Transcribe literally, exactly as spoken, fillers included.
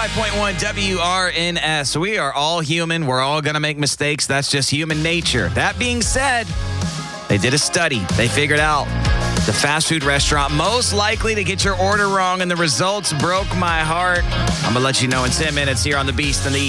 five point one W R N S. We are all human. We're all going to make mistakes. That's just human nature. That being said, they did a study. They figured out the fast food restaurant most likely to get your order wrong, and the results broke my heart. I'm going to let you know in ten minutes here on The Beast and the